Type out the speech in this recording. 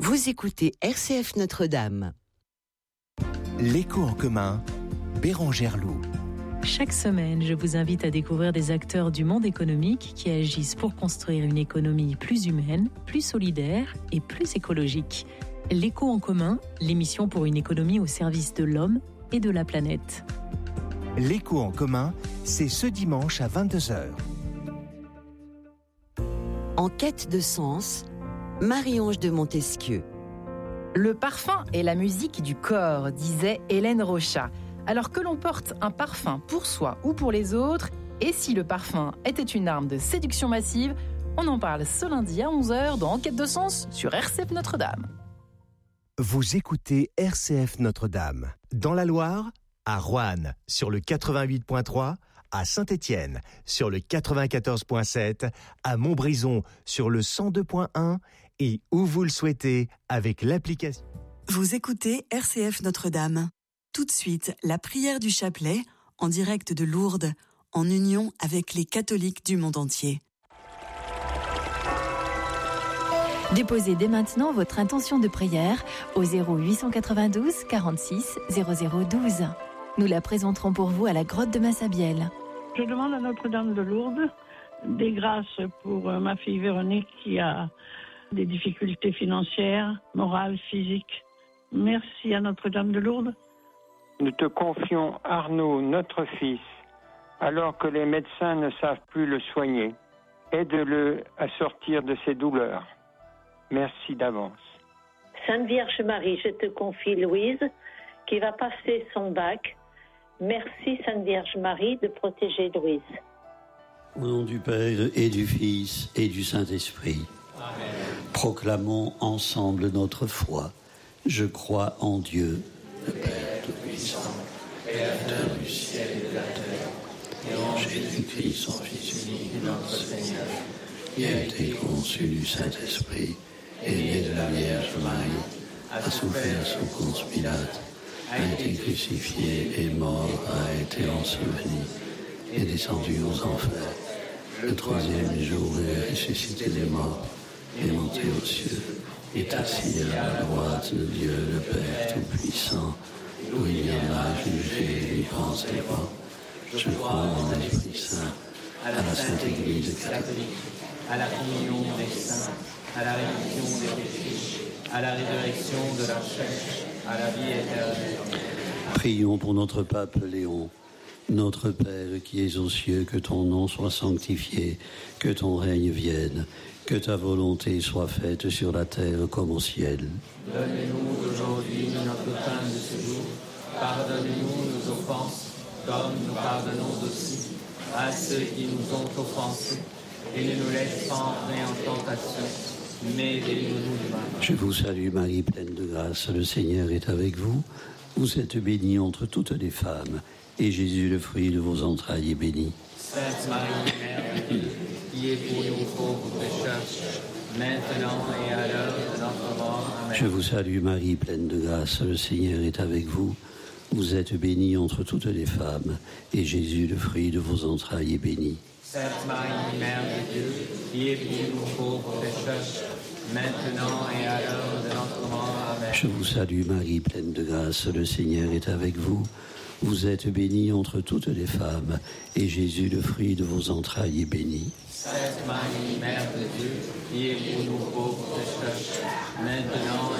Vous écoutez RCF Notre-Dame. L'écho en commun, Bérangère Loup. Chaque semaine, je vous invite à découvrir des acteurs du monde économique qui agissent pour construire une économie plus humaine, plus solidaire et plus écologique. L'écho en commun, l'émission pour une économie au service de l'homme et de la planète. L'écho en commun, c'est ce dimanche à 22h. En quête de sens, Marie-Ange de Montesquieu. Le parfum est la musique du corps, disait Hélène Rochat. Alors que l'on porte un parfum pour soi ou pour les autres, et si le parfum était une arme de séduction massive, on en parle ce lundi à 11h dans En quête de sens sur RCF Notre-Dame. Vous écoutez RCF Notre-Dame. Dans la Loire, à Roanne sur le 88.3, à Saint-Étienne sur le 94.7, à Montbrison sur le 102.1 et où vous le souhaitez avec l'application. Vous écoutez RCF Notre-Dame. Tout de suite, la prière du chapelet, en direct de Lourdes, en union avec les catholiques du monde entier. Déposez dès maintenant votre intention de prière au 0892 46 0012. Nous la présenterons pour vous à la grotte de Massabielle. Je demande à Notre-Dame de Lourdes des grâces pour ma fille Véronique qui a des difficultés financières, morales, physiques. Merci à Notre-Dame de Lourdes. Nous te confions Arnaud, notre fils, alors que les médecins ne savent plus le soigner. Aide-le à sortir de ses douleurs. Merci d'avance. Sainte Vierge Marie, je te confie Louise, qui va passer son bac. Merci Sainte Vierge Marie de protéger Louise. Au nom du Père et du Fils et du Saint-Esprit. Amen. Proclamons ensemble notre foi. Je crois en Dieu, le Père Tout-Puissant, Créateur du ciel et de la terre, et en Jésus-Christ, son Fils unique, notre Seigneur, qui a été conçu du Saint-Esprit, est né de la Vierge Marie, a souffert sous Ponce Pilate, a été crucifié et mort, a été enseveli, est descendu aux enfers. Le troisième jour est ressuscité des morts, est monté aux cieux, est assis à la droite de Dieu le Père Tout-Puissant, où il viendra juger les vivants et les morts. Je crois en l'Esprit Saint, à la Sainte Église catholique, à la communion des saints, à la rémission des péchés, à la résurrection de la chair, à la vie éternelle. Prions pour notre pape Léon. Notre Père qui es aux cieux, que ton nom soit sanctifié, que ton règne vienne, que ta volonté soit faite sur la terre comme au ciel. Donne-nous aujourd'hui notre pain de ce jour. Pardonne-nous nos offenses, comme nous pardonnons aussi à ceux qui nous ont offensés. Et ne nous laisse pas entrer en tentation, mais délivre-nous du mal. Je vous salue Marie, pleine de grâce, le Seigneur est avec vous. Vous êtes bénie entre toutes les femmes, et Jésus, le fruit de vos entrailles, est béni. Sainte Marie, Mère de Dieu, priez pour nous pauvres pécheurs, maintenant et à l'heure de notre mort. Amen. Je vous salue Marie, pleine de grâce, le Seigneur est avec vous. Vous êtes bénie entre toutes les femmes, et Jésus, le fruit de vos entrailles, est béni. Sainte Marie, Mère de Dieu, priez pour nous pauvres pécheurs, maintenant et à l'heure de notre mort. Amen. Je vous salue Marie, pleine de grâce, le Seigneur est avec vous. Vous êtes bénie entre toutes les femmes, et Jésus, le fruit de vos entrailles, est béni. Sainte Marie, Mère de Dieu, priez pour nous pauvres pécheurs, maintenant